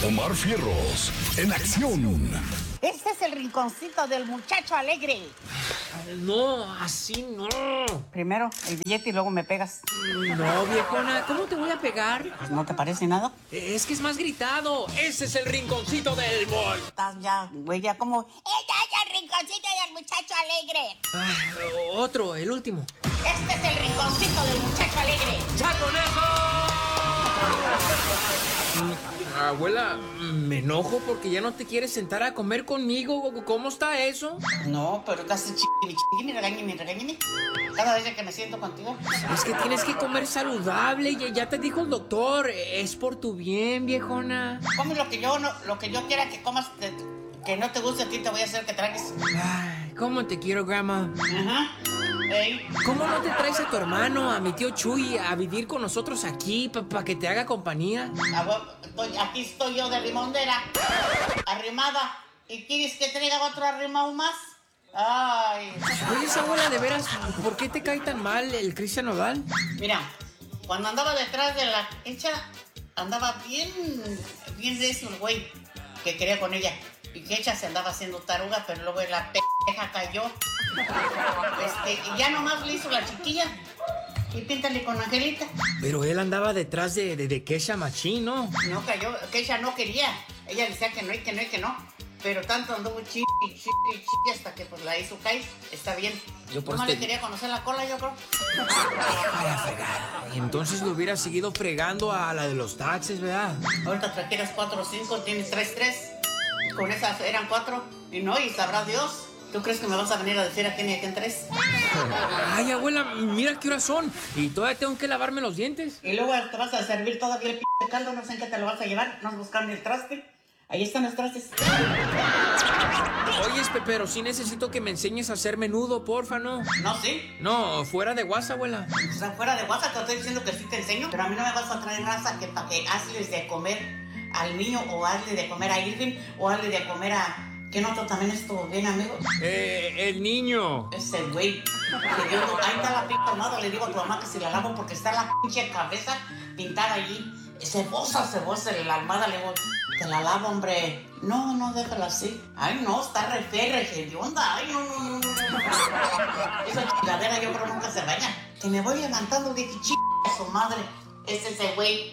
Omar Fierros, en acción. Este es el rinconcito del muchacho alegre. No, así no. Primero el billete y luego me pegas. No, viejona, ¿cómo te voy a pegar? Pues, ¿no te parece nada? Es que es más gritado. Ese es el rinconcito del boy. Estás ya, güey, ya como... Este es el rinconcito del muchacho alegre. Otro, el último. Este es el rinconcito del muchacho alegre. ¡Ya con eso! Abuela, me enojo porque ya no te quieres sentar a comer conmigo. ¿Cómo está eso? No, pero casi regáñeme. Cada vez que me siento contigo. Es que tienes que comer saludable. Ya te dijo el doctor. Es por tu bien, viejona. Come lo que yo quiera que comas, que no te guste a ti, te voy a hacer que tragues. Ay, ¿cómo te quiero, grandma? Ajá. Ey. ¿Cómo no te traes a tu hermano, a mi tío Chuy, a vivir con nosotros aquí para que te haga compañía? Aquí estoy yo de rimondera, arrimada. ¿Y quieres que traiga otro arrimado más? Ay. Oye, esa abuela, de veras, ¿por qué te cae tan mal el Cristian Nodal? Mira, cuando andaba detrás de la hecha, andaba bien recio el güey que quería con ella. Y que ella se andaba haciendo taruga, pero luego la pendeja cayó. Y ya nomás le hizo la chiquilla. Y píntale con Angelita. Pero él andaba detrás de Kesha Machín, ¿no? No cayó, que ella no quería. Ella decía que no y que no y que no. Pero tanto anduvo chiqui hasta que pues la hizo caer. Está bien. Yo por no le quería conocer la cola, yo creo. Para fregar. Entonces lo hubiera seguido fregando a la de los taxis, ¿verdad? Ahorita trajeras 4 o 5, tienes 3. Con esas eran 4. Y no, y sabrá Dios. ¿Tú crees que me vas a venir a decir a quién y a quién 3? Ay, abuela, mira qué horas son. Y todavía tengo que lavarme los dientes. Y luego te vas a servir todavía el caldo, no sé en qué te lo vas a llevar. No has buscado ni el traste. Ahí están los trastes. Oye, pero sí necesito que me enseñes a hacer menudo, porfa, ¿no? ¿No, sí? No, fuera de WhatsApp, abuela. O sea, fuera de WhatsApp te estoy diciendo que sí te enseño. Pero a mí no me vas a traer raza que para que hazles de comer al niño, o hazle de comer a Irving, o hazle de comer a... ¿Quién otro también estuvo bien, amigo? El niño. Ese güey. Ahí está la pinta armada. Le digo a tu mamá que si la lavo porque está la pinche cabeza pintada allí. Cebosa la almohada. Le digo, te la lavo, hombre. No, déjala así. Ay, no, está re de onda. Ay, no. Esa chingadera yo creo nunca se baña. Que me voy levantando de que a su madre. Es ese güey.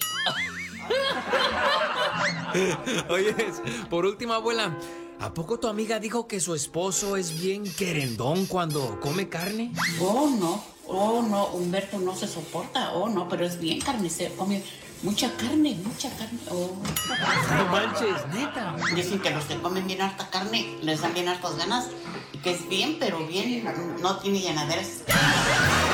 Oye, por último, abuela, ¿a poco tu amiga dijo que su esposo es bien querendón cuando come carne? Oh, no, Humberto no se soporta. Oh, no, pero es bien carnicero, come mucha carne. Oh. No manches, neta. Dicen que los que comen bien harta carne les dan bien hartas ganas, y que es bien, pero bien, no tiene llenaderas.